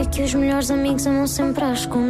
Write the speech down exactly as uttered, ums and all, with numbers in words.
que os melhores amigos amam sempre às escondidas.